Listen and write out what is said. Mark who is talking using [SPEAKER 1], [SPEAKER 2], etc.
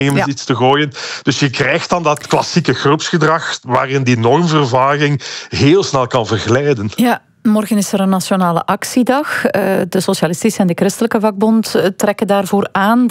[SPEAKER 1] iets te gooien. Dus je krijgt dan dat klassieke groepsgedrag waarin die normvervaging heel snel kan verglijden.
[SPEAKER 2] Ja. Morgen is er een nationale actiedag. De Socialistische en de Christelijke Vakbond trekken daarvoor aan.